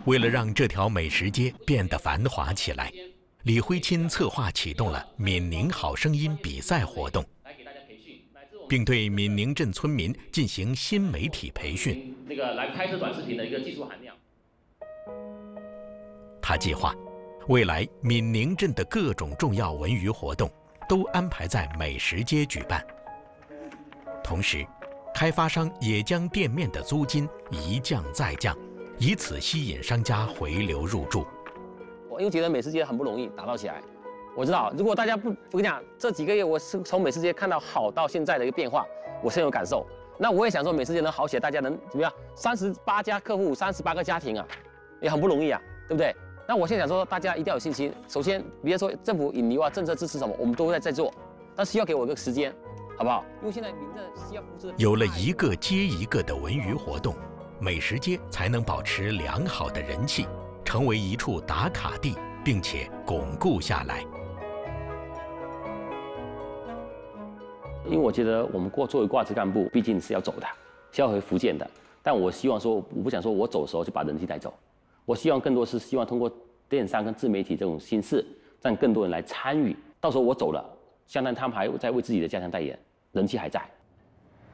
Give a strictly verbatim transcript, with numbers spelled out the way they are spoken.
为了让这条美食街变得繁华起来，李辉钦策划启动了闽宁好声音比赛活动，并对闽宁镇村民进行新媒体培训。 那个来拍摄短视频的一个技术含量。 他计划，未来闽宁镇的各种重要文娱活动都安排在美食街举办。同时，开发商也将店面的租金一降再降，以此吸引商家回流入驻。 我因为觉得美食街很不容易打造起来，我知道如果大家不，我跟你讲，这几个月我是从美食街看到好到现在的一个变化，我深有感受。那我也想说，美食街能好起来，大家能怎么样？三十八家客户，三十八个家庭啊，也很不容易啊，对不对？那我现在想说，大家一定要有信心。首先，比如说政府引流啊、政策支持什么，我们都在在做，但需要给我一个时间，好不好？因为现在民政需要扶持。 有了一个接一个的文娱活动，美食街才能保持良好的人气，成为一处打卡地，并且巩固下来。 因为我觉得我们过作为挂职干部，毕竟是要走的，是要回福建的。但我希望说，我不想说我走的时候就把人气带走。我希望更多是希望通过电商跟自媒体这种形式，让更多人来参与。到时候我走了，相当他们还在为自己的家乡代言，人气还在。